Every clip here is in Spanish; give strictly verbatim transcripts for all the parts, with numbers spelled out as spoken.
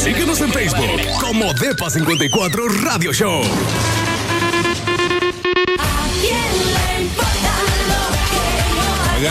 Síguenos en Facebook como Depa cincuenta y cuatro Radio Show. Oiga,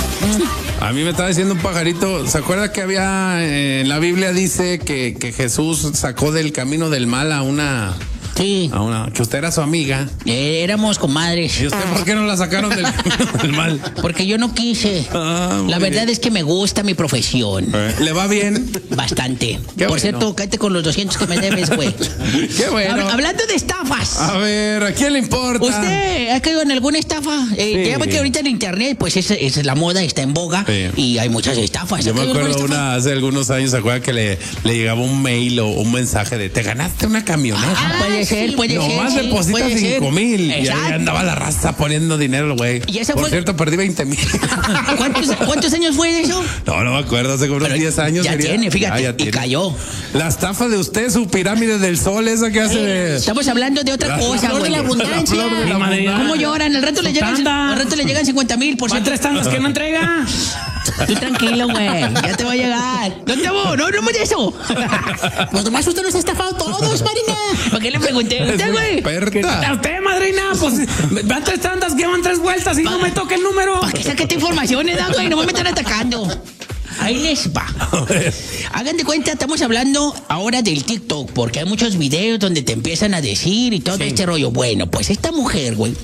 a mí me estaba diciendo un pajarito, ¿se acuerda que había, eh, en la Biblia dice que, que Jesús sacó del camino del mal a una... Sí. A una, que usted era su amiga. Eh, éramos comadres. ¿Y usted por qué no la sacaron del camino del mal? Porque yo no quise. Ah, la verdad bien. es que me gusta mi profesión. Eh, ¿Le va bien? Bastante. Qué Por bueno. cierto, cállate con los doscientos que me debes, güey. Qué bueno. Hab- hablando de estafas. A ver, ¿a quién le importa? ¿Usted ha caído en alguna estafa? Eh, Sí. Ya ve que ahorita en internet, pues es, es la moda, está en boga. Sí. Y hay muchas estafas. Yo ¿Ha me caído en acuerdo alguna estafa? una hace algunos años, ¿se acuerda que le, le llegaba un mail o un mensaje de te ganaste una camioneta? Ah, puede ser, puede ser. Nomás sí, deposita puede ser. cinco mil. Y ahí Exacto. andaba la raza poniendo dinero, güey. Y esa Por fue- cierto, perdí veinte mil. ¿Cuántos, ¿Cuántos años fue eso? No, no me acuerdo, hace como unos Pero diez años. ya sería. tiene, fíjate, Ya, ya y tiene. cayó. La estafa de usted, su pirámide del sol, esa que hace de... Estamos hablando de otra La- cosa, la flor güey. de la abundancia. La flor de la Mi madre, abundancia. ¿Cómo lloran? Al rato le Su llegan, tanda. al rato le llegan cincuenta mil, por Van cierto. tres tandas que no entrega. Tú tranquilo, güey. Ya te va a llegar. No te voy, no, no me de eso. Pues nomás usted nos ha estafado todos, Marina. ¿Para qué le pregunté a usted, güey? Experta. A usted, madrina, pues van tres tandas que van tres vueltas y no me toque el número. ¿Para qué saquete informaciones, da, güey? No me están atacando. Ahí les va. A ver. Hagan de cuenta, estamos hablando ahora del TikTok, porque hay muchos videos donde te empiezan a decir y todo este rollo. Bueno, pues esta mujer, güey,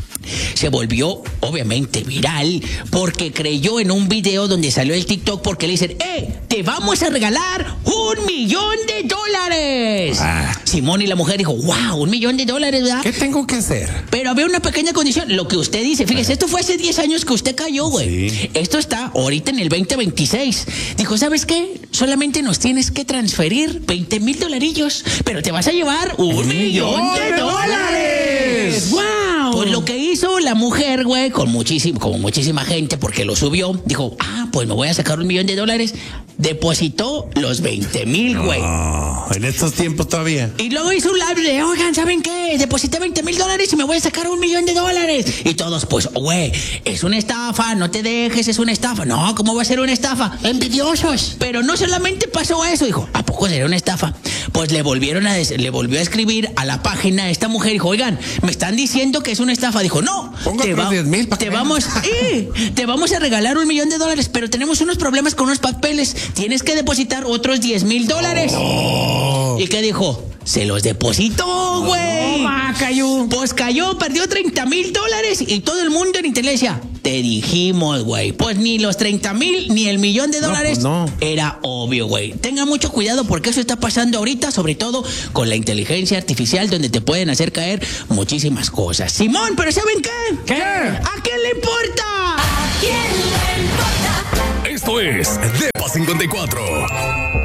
se volvió obviamente viral porque creyó en un video donde salió el TikTok porque le dicen, ¡eh! Te vamos a regalar un millón de dólares. Ah. Simón y la mujer dijo, wow, un millón de dólares, ¿verdad? ¿Qué tengo que hacer? Pero había una pequeña condición, lo que usted dice, fíjese, esto fue hace diez años que usted cayó, güey. Sí. Esto está ahorita en el veinte veintiséis. Dijo, ¿sabes qué? Solamente nos tienes que transferir veinte mil dolarillos, pero te vas a llevar un millón de dólares. ¡Wow! Pues lo que hizo la mujer, güey, con muchísimo, como muchísima gente, porque lo subió, dijo, ah, pues me voy a sacar un millón de dólares. Depositó los veinte mil, güey. Oh, en estos tiempos todavía. Y luego hizo un live de, oigan, ¿saben qué? Deposité veinte mil dólares y me voy a sacar un millón de dólares. Y todos, pues, güey, es una estafa, no te dejes, es una estafa. No, ¿cómo va a ser una estafa? Envidiosos. Pero no solamente pasó eso, dijo, ¿a poco sería una estafa? Pues le volvieron a, des- le volvió a escribir a la página a esta mujer, dijo, oigan, me están diciendo que es una estafa. Dijo, no, Ponga te, otros diez mil pa' te que vamos, ¡eh! te vamos a regalar un millón de dólares, pero tenemos unos problemas con unos papeles. Tienes que depositar otros diez mil dólares. ¿Y qué dijo? Se los depositó, güey. No, va, cayó. Pues cayó, perdió treinta mil dólares y todo el mundo en internet decía, te dijimos, güey. Pues ni los treinta mil ni el millón de No, dólares pues no. era obvio, güey. Tengan mucho cuidado porque eso está pasando ahorita, sobre todo con la inteligencia artificial, donde te pueden hacer caer muchísimas cosas. Simón, ¿pero saben qué? ¿Qué? ¿A quién le importa? Esto es Depa cincuenta y cuatro.